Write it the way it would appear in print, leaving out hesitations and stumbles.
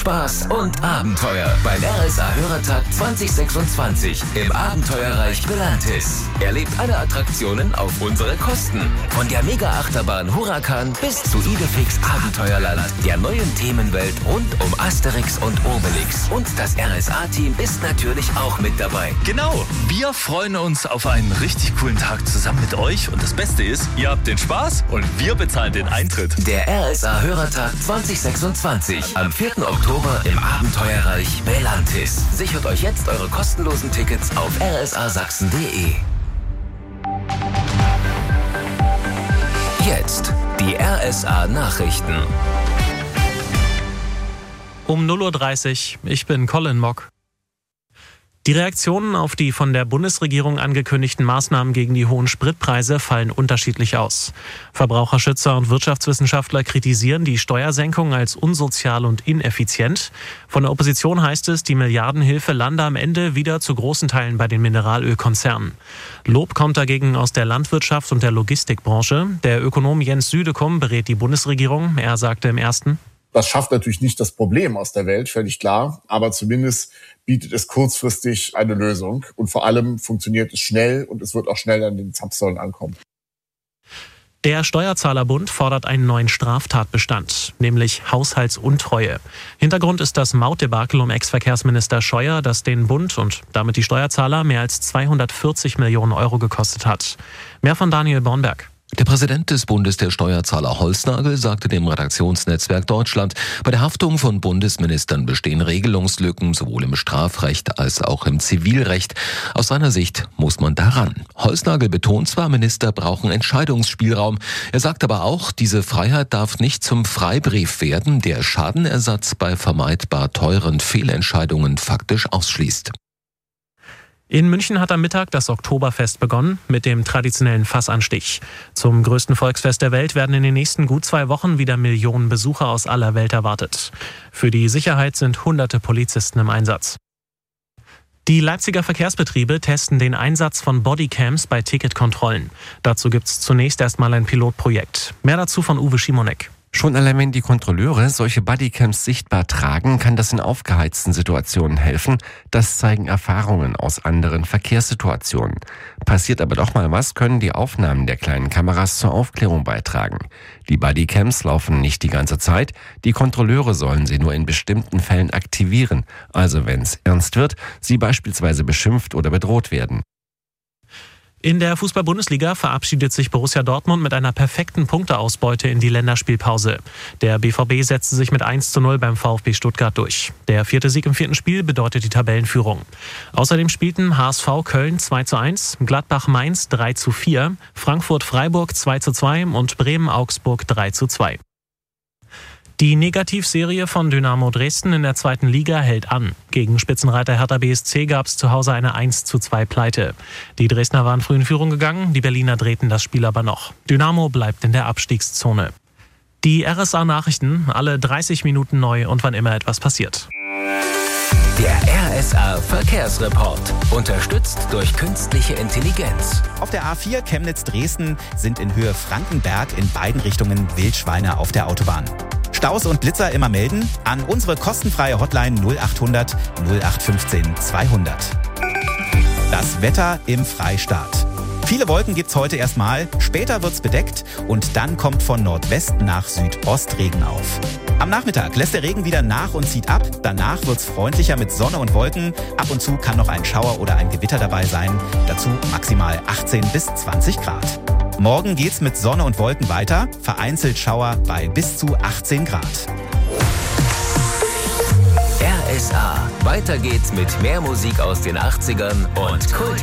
Spaß und Abenteuer beim RSA-Hörertag 2026 im Abenteuerreich Belantis. Erlebt alle Attraktionen auf unsere Kosten. Von der Mega-Achterbahn Huracan bis zu Idefix Abenteuerland, der neuen Themenwelt rund um Asterix und Obelix. Und das RSA-Team ist natürlich auch mit dabei. Genau, wir freuen uns auf einen richtig coolen Tag zusammen mit euch. Und das Beste ist, ihr habt den Spaß und wir bezahlen den Eintritt. Der RSA-Hörertag 2026 am 4. Oktober im Abenteuerreich Belantis. Sichert euch jetzt eure kostenlosen Tickets auf rsasachsen.de. Jetzt die RSA-Nachrichten. Um 0:30 Uhr, ich bin Colin Mock. Die Reaktionen auf die von der Bundesregierung angekündigten Maßnahmen gegen die hohen Spritpreise fallen unterschiedlich aus. Verbraucherschützer und Wirtschaftswissenschaftler kritisieren die Steuersenkung als unsozial und ineffizient. Von der Opposition heißt es, die Milliardenhilfe lande am Ende wieder zu großen Teilen bei den Mineralölkonzernen. Lob kommt dagegen aus der Landwirtschaft und der Logistikbranche. Der Ökonom Jens Südekum berät die Bundesregierung. Er sagte im Ersten: Das schafft natürlich nicht das Problem aus der Welt, völlig klar. Aber zumindest bietet es kurzfristig eine Lösung. Und vor allem funktioniert es schnell und es wird auch schnell an den Zapfsäulen ankommen. Der Steuerzahlerbund fordert einen neuen Straftatbestand, nämlich Haushaltsuntreue. Hintergrund ist das Mautdebakel um Ex-Verkehrsminister Scheuer, das den Bund und damit die Steuerzahler mehr als 240 Millionen Euro gekostet hat. Mehr von Daniel Bornberg. Der Präsident des Bundes der Steuerzahler Holznagel sagte dem Redaktionsnetzwerk Deutschland, bei der Haftung von Bundesministern bestehen Regelungslücken sowohl im Strafrecht als auch im Zivilrecht. Aus seiner Sicht muss man daran. Holznagel betont zwar, Minister brauchen Entscheidungsspielraum. Er sagt aber auch, diese Freiheit darf nicht zum Freibrief werden, der Schadenersatz bei vermeidbar teuren Fehlentscheidungen faktisch ausschließt. In München hat am Mittag das Oktoberfest begonnen mit dem traditionellen Fassanstich. Zum größten Volksfest der Welt werden in den nächsten gut 2 Wochen wieder Millionen Besucher aus aller Welt erwartet. Für die Sicherheit sind hunderte Polizisten im Einsatz. Die Leipziger Verkehrsbetriebe testen den Einsatz von Bodycams bei Ticketkontrollen. Dazu gibt es zunächst erstmal ein Pilotprojekt. Mehr dazu von Uwe Schimonek. Schon allein wenn die Kontrolleure solche Bodycams sichtbar tragen, kann das in aufgeheizten Situationen helfen. Das zeigen Erfahrungen aus anderen Verkehrssituationen. Passiert aber doch mal was, können die Aufnahmen der kleinen Kameras zur Aufklärung beitragen. Die Bodycams laufen nicht die ganze Zeit. Die Kontrolleure sollen sie nur in bestimmten Fällen aktivieren. Also wenn es ernst wird, sie beispielsweise beschimpft oder bedroht werden. In der Fußball-Bundesliga verabschiedet sich Borussia Dortmund mit einer perfekten Punkteausbeute in die Länderspielpause. Der BVB setzte sich mit 1:0 beim VfB Stuttgart durch. Der 4. Sieg im 4. Spiel bedeutet die Tabellenführung. Außerdem spielten HSV Köln 2:1, Gladbach Mainz 3:4, Frankfurt Freiburg 2:2 und Bremen Augsburg 3:2. Die Negativserie von Dynamo Dresden in der 2. Liga hält an. Gegen Spitzenreiter Hertha BSC gab es zu Hause eine 1:2 Pleite. Die Dresdner waren früh in Führung gegangen, die Berliner drehten das Spiel aber noch. Dynamo bleibt in der Abstiegszone. Die RSA-Nachrichten, alle 30 Minuten neu und wann immer etwas passiert. Der RSA-Verkehrsreport, unterstützt durch künstliche Intelligenz. Auf der A4 Chemnitz-Dresden sind in Höhe Frankenberg in beiden Richtungen Wildschweine auf der Autobahn. Staus und Blitzer immer melden an unsere kostenfreie Hotline 0800 0815 200. Das Wetter im Freistaat. Viele Wolken gibt's heute erstmal, später wird's bedeckt und dann kommt von Nordwest nach Südost Regen auf. Am Nachmittag lässt der Regen wieder nach und zieht ab. Danach wird's freundlicher mit Sonne und Wolken. Ab und zu kann noch ein Schauer oder ein Gewitter dabei sein. Dazu maximal 18 bis 20 Grad. Morgen geht's mit Sonne und Wolken weiter. Vereinzelt Schauer bei bis zu 18 Grad. RSA. Weiter geht's mit mehr Musik aus den 80ern und Kult.